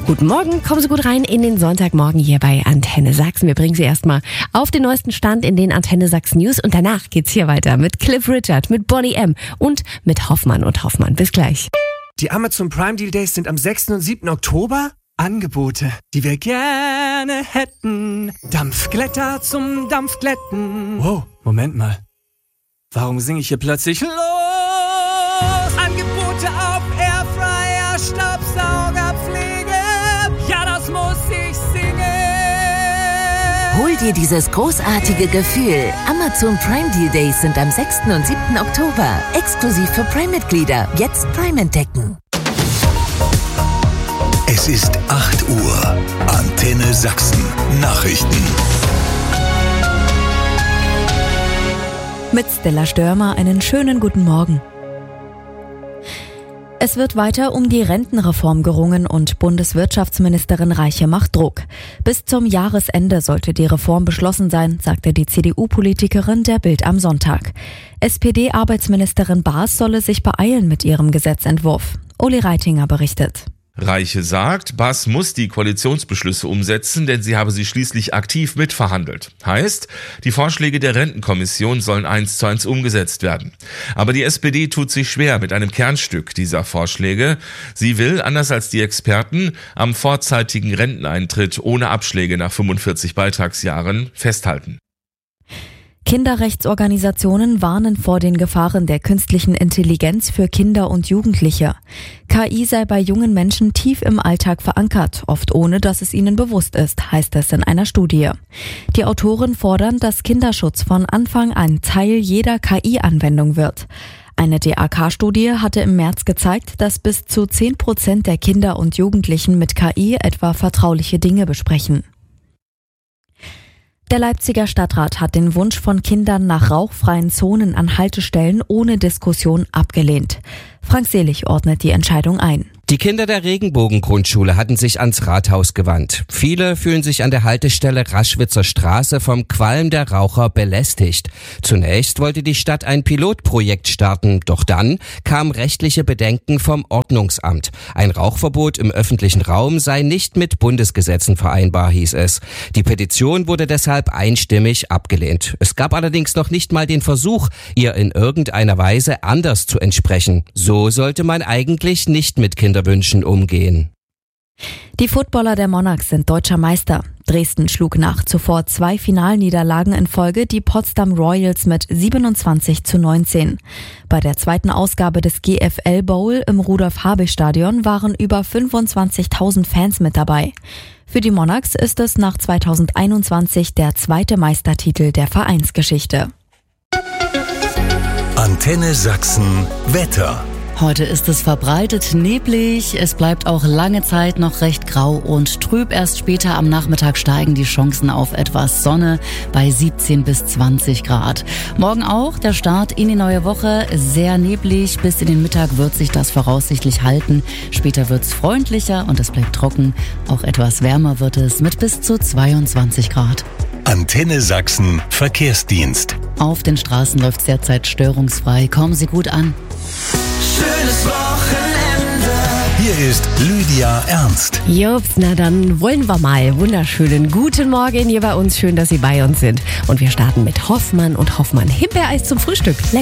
Guten Morgen, kommen Sie gut rein in den Sonntagmorgen hier bei Antenne Sachsen. Wir bringen Sie erstmal auf den neuesten Stand in den Antenne Sachsen News und danach geht's hier weiter mit Cliff Richard, mit Bonnie M. und mit Hoffmann und Hoffmann. Bis gleich. Die Amazon Prime Deal Days sind am 6. und 7. Oktober. Angebote, die wir gerne hätten. Dampfglätter zum Dampfglätten. Wow, Moment mal. Warum singe ich hier plötzlich los? Angebote auf Airfryer, Staubsaugerpflege. Ja, das muss ich singen. Hol dir dieses großartige Gefühl. Amazon Prime Deal Days sind am 6. und 7. Oktober. Exklusiv für Prime-Mitglieder. Jetzt Prime entdecken. Es ist 8 Uhr. Antenne Sachsen. Nachrichten. Mit Stella Störmer einen schönen guten Morgen. Es wird weiter um die Rentenreform gerungen und Bundeswirtschaftsministerin Reiche macht Druck. Bis zum Jahresende sollte die Reform beschlossen sein, sagte die CDU-Politikerin der Bild am Sonntag. SPD-Arbeitsministerin Baas solle sich beeilen mit ihrem Gesetzentwurf. Uli Reitinger berichtet. Reiche sagt, Baas muss die Koalitionsbeschlüsse umsetzen, denn sie habe sie schließlich aktiv mitverhandelt. Heißt, die Vorschläge der Rentenkommission sollen 1:1 umgesetzt werden. Aber die SPD tut sich schwer mit einem Kernstück dieser Vorschläge. Sie will, anders als die Experten, am vorzeitigen Renteneintritt ohne Abschläge nach 45 Beitragsjahren festhalten. Kinderrechtsorganisationen warnen vor den Gefahren der künstlichen Intelligenz für Kinder und Jugendliche. KI sei bei jungen Menschen tief im Alltag verankert, oft ohne dass es ihnen bewusst ist, heißt es in einer Studie. Die Autoren fordern, dass Kinderschutz von Anfang an Teil jeder KI-Anwendung wird. Eine DAK-Studie hatte im März gezeigt, dass bis zu 10% der Kinder und Jugendlichen mit KI etwa vertrauliche Dinge besprechen. Der Leipziger Stadtrat hat den Wunsch von Kindern nach rauchfreien Zonen an Haltestellen ohne Diskussion abgelehnt. Frank Selig ordnet die Entscheidung ein. Die Kinder der Regenbogen-Grundschule hatten sich ans Rathaus gewandt. Viele fühlen sich an der Haltestelle Raschwitzer Straße vom Qualm der Raucher belästigt. Zunächst wollte die Stadt ein Pilotprojekt starten, doch dann kamen rechtliche Bedenken vom Ordnungsamt. Ein Rauchverbot im öffentlichen Raum sei nicht mit Bundesgesetzen vereinbar, hieß es. Die Petition wurde deshalb einstimmig abgelehnt. Es gab allerdings noch nicht mal den Versuch, ihr in irgendeiner Weise anders zu entsprechen. So sollte man eigentlich nicht mit Kinderwünschen umgehen. Die Footballer der Monarchs sind deutscher Meister. Dresden schlug nach zuvor 2 Finalniederlagen in Folge die Potsdam Royals mit 27:19. Bei der zweiten Ausgabe des GFL Bowl im Rudolf-Habich-Stadion waren über 25.000 Fans mit dabei. Für die Monarchs ist es nach 2021 der zweite Meistertitel der Vereinsgeschichte. Antenne Sachsen Wetter. Heute ist es verbreitet neblig, es bleibt auch lange Zeit noch recht grau und trüb. Erst später am Nachmittag steigen die Chancen auf etwas Sonne bei 17 bis 20 Grad. Morgen auch der Start in die neue Woche, sehr neblig, bis in den Mittag wird sich das voraussichtlich halten. Später wird's freundlicher und es bleibt trocken, auch etwas wärmer wird es mit bis zu 22 Grad. Antenne Sachsen Verkehrsdienst. Auf den Straßen läuft's derzeit störungsfrei, kommen Sie gut an. Schönes Wochenende. Hier ist Lydia Ernst. Jups, na dann wollen wir mal. Wunderschönen guten Morgen hier bei uns. Schön, dass Sie bei uns sind. Und wir starten mit Hoffmann und Hoffmann. Himbeereis zum Frühstück. Lecker.